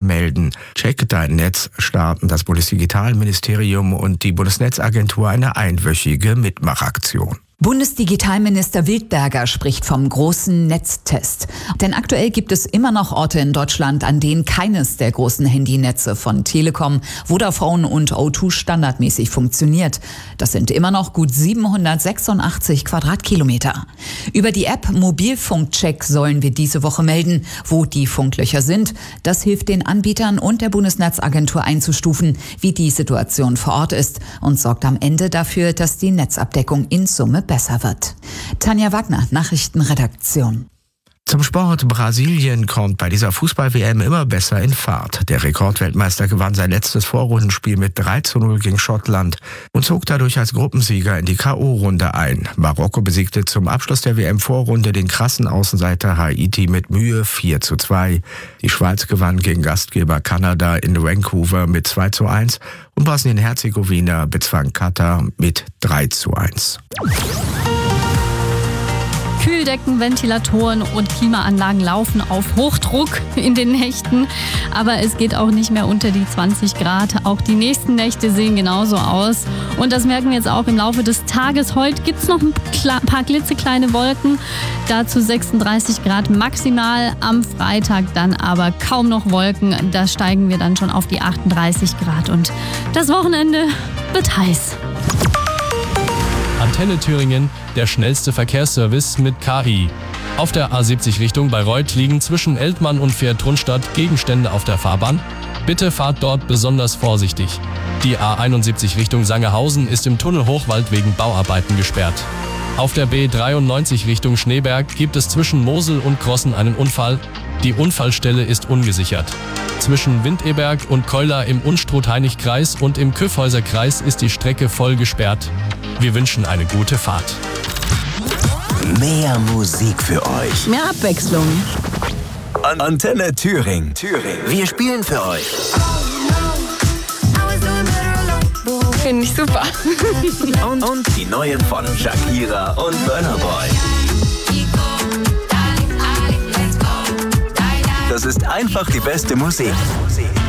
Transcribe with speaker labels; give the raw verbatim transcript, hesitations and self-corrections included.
Speaker 1: melden. Check dein Netz starten das Bundesdigitalministerium und die Bundesnetzagentur eine einwöchige Mitmachaktion.
Speaker 2: Bundesdigitalminister Wildberger spricht vom großen Netztest. Denn aktuell gibt es immer noch Orte in Deutschland, an denen keines der großen Handynetze von Telekom, Vodafone und O zwei standardmäßig funktioniert. Das sind immer noch gut siebenhundertsechsundachtzig Quadratkilometer. Über die App Mobilfunkcheck sollen wir diese Woche melden, wo die Funklöcher sind. Das hilft den Anbietern und der Bundesnetzagentur einzustufen, wie die Situation vor Ort ist und sorgt am Ende dafür, dass die Netzabdeckung in Summe besser wird. Tanja Wagner, Nachrichtenredaktion.
Speaker 1: Zum Sport. Brasilien kommt bei dieser Fußball-W M immer besser in Fahrt. Der Rekordweltmeister gewann sein letztes Vorrundenspiel mit drei zu null gegen Schottland und zog dadurch als Gruppensieger in die K O-Runde ein. Marokko besiegte zum Abschluss der W M-Vorrunde den krassen Außenseiter Haiti mit Mühe vier zu zwei. Die Schweiz gewann gegen Gastgeber Kanada in Vancouver mit zwei zu eins und Bosnien-Herzegowina bezwang Katar mit drei zu eins.
Speaker 3: Kühldecken, Ventilatoren und Klimaanlagen laufen auf Hochdruck in den Nächten. Aber es geht auch nicht mehr unter die zwanzig Grad. Auch die nächsten Nächte sehen genauso aus. Und das merken wir jetzt auch im Laufe des Tages. Heute gibt es noch ein paar klitzekleine Wolken. Dazu sechsunddreißig Grad maximal. Am Freitag dann aber kaum noch Wolken. Da steigen wir dann schon auf die achtunddreißig Grad. Und das Wochenende wird heiß.
Speaker 4: Antenne Thüringen, der schnellste Verkehrsservice mit K I. Auf der A siebzig Richtung Bayreuth liegen zwischen Eltmann und Pferd-Trunstadt Gegenstände auf der Fahrbahn. Bitte fahrt dort besonders vorsichtig. Die A einundsiebzig Richtung Sangerhausen ist im Tunnel Hochwald wegen Bauarbeiten gesperrt. Auf der B dreiundneunzig Richtung Schneeberg gibt es zwischen Mosel und Crossen einen Unfall. Die Unfallstelle ist ungesichert. Zwischen Windeberg und Keuler im Unstrut-Hainich-Kreis und im Kyffhäuser-Kreis ist die Strecke voll gesperrt. Wir wünschen eine gute Fahrt.
Speaker 5: Mehr Musik für euch.
Speaker 6: Mehr Abwechslung.
Speaker 5: An- Antenne Thüringen. Thüringen. Wir spielen für euch.
Speaker 6: Finde ich super.
Speaker 5: und, und die neuen von Shakira und Burna Boy. Das ist einfach die beste Musik.